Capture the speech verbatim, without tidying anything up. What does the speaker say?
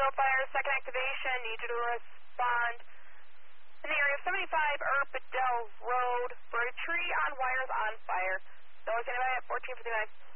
Belleville Fire, second activation. Need you to respond in the area of seventy-five Urbadell Road for a tree on wires on fire. Those anybody at fourteen fifty-nine.